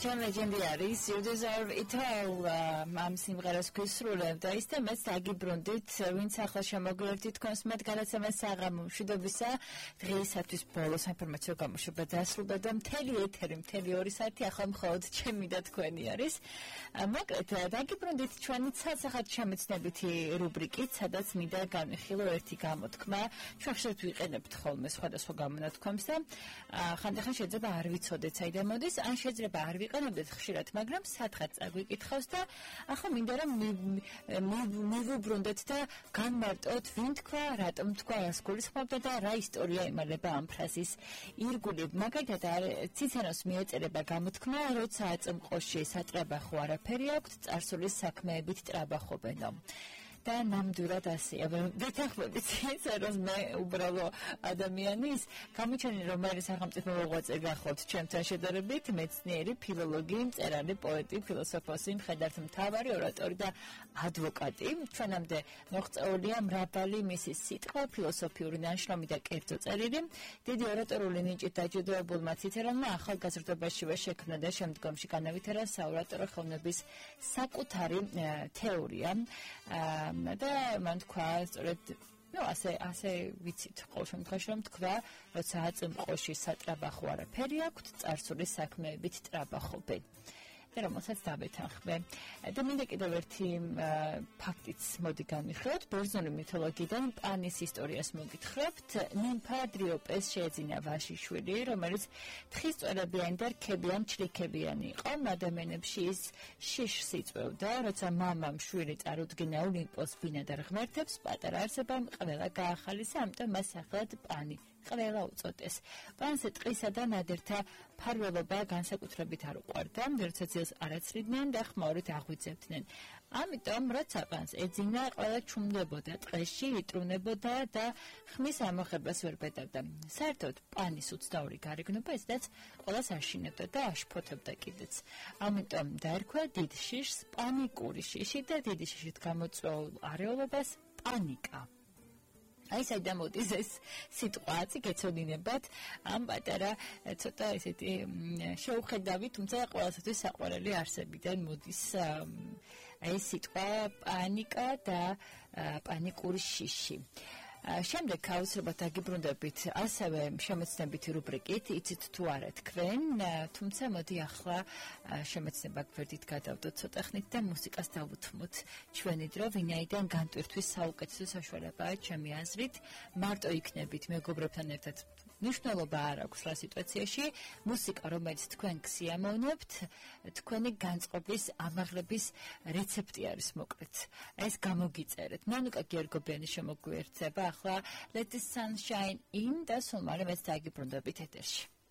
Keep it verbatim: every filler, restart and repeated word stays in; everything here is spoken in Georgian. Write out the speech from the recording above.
John Legend არის You Deserve It All ამ სიმღერას გვისრულებდა ის და მეც დაგიბრუნდით ვინც ახლა შემოგვერთით თქვენს მათ გადაცემას საღამო მშვიდობისა დღეისათვის ბოლო საინფორმაციო გამოშვება დასრულდა და მთელი ეთერი მთელი ორი საათი ახლა მხოლოდ ჩემი და თქვენი არის მოკლედ დაგიბრუნდით ჩვენი ცალსახად შემეცნებითი რუბრიკით სადაც მინდა განვიხილო ერთი გამოთქმა ჩვენ ხშირად ვიყენებთ ხოლმე სხვადასხვა გამონათქვამს და ხანდახან შეიძლება არ ვიცოდეთ საიდან მოდის ან შეიძლება არ ვიყენებდეთ ხშირად, მაგრამ სათხაც წაგვიკითხავს და ახლა მინდა რომ მივუბრუნდეთ და განმარტოთ, ვინ თქვა, რატომ თქვა, რას გულისხმობდა და რა ისტორია იმალება ამ ფრაზის ირგვლივ. მაგალითად, ციცერონს მიეწერება გამოთქმა, როცა აწმყოში სატრაბახო არაფერი აქვს, წარსულის საქმეებით ტრაბახობენო. და ნამდვილად ასეა. ვეთანხმები ციცერონს მე უბრალო ადამიანის გამოჩენილი რომელი სახელმწიფო მოღვაწე გახოთ ჩემთან შედარებით მეცნიერი, ფილოლოგი, მწერალი, პოეტი, ფილოსოფოსი, მხედართ მთავარი, ორატორი და ადვოკატი. ჩვენამდე მოღწეულია მრავალი მისი სიტყვა, ფილოსოფიური ნაშრომი და კერძო წერილი. დიდი ორატორული ნიჭით დაჯილდოებულმა ციცერონმა ახალგაზრდობაშივე შექმნა და შემდგომში განავითარა საურატორო ხელოვნების საკუთარი თეორია. და მან თქვა სწორედ ну ასე ასე ვიცით ყოველ შემთხვევაში რომ თქვა როცა აწმყოში სატრაბახო არაფერი აქვს წარსულის საქმეებით ტრაბახობენ და რომელსაც დავეთანხმე და მინდა კიდევ ერთი ფაქტიც მოდი განვიხილოთ ბერძნული მითოლოგიიდან პანის ისტორიას მოგითხრობთ ნიმფა დრიოპეს შეეძინა ვაშიშვილი რომელიც თხის წვერებიანი და რქებიან ჩლიქებიანი იყო ადამიანებში ის შიშს იწვევდა როცა მამამ შვილი წარუდგინა ოლიმპოს ბინადარ ღმერთებს პატარა არსებამ ყველა გაახალისა ამიტომ მას სახელად პანი ყველა უწოდეს. პანს ტყისა და ნადერთა ფარველობა განსაკუთრებით არ უყვარდა, როცა ძილს არ აცრიდნენ და ხმაურით აღვიძებდნენ. ამიტომ, როცა პანს ეძინა, ყველა ჩუმდებოდა ტყეში, იტრუნებოდა და ხმის ამოხებას ვერ ბედავდა. საერთოდ, პანის უცნაური გარეგნობა ისედაც ყველას აშინებდა და აშფოთებდა კიდეც. ამიტომ დაერქვა დიდ შიშს პანიკური შიში და დიდი შიშით გამოწვეულ არეულობას პანიკა. აი საიდან მოდის ეს სიტყვაც გეცოდინებათ ამ პატარა ცოტა ესეთი შეუხედავი თუმცა ყველასათვის საყვარელი არსებიდან მოდის აი სიტყვა პანიკა და პანიკური შიში შემდეგ აუცილებლად დაგიბრუნდებით ასევე შემეცნებითი რუბრიკით იცით თუ არა თქვენ თუმცა მოდი ახლა შემეცნება გვერდით გადავდოთ ცოტა ხნით და მუსიკას დავუთმოთ ჩვენი დრო ვინაიდან განტვირთვის საუკეთესო საშუალებაა ჩემი აზრით მარტო იქნებით მეგობრებთან ერთად მნიშვნელობა არ აქვს რა სიტუაციაში მუსიკა რომელიც თქვენ გსიამოვნებთ თქვენი განწყობის ამაღლების რეცეპტი არის მოკლედ ეს გამოგიწერეთ მანუკა გიორგობიანი შემოგვიერთება ახლა let the sun shine in და სულ მალე მეც დაგიბრუნდებით ეთერში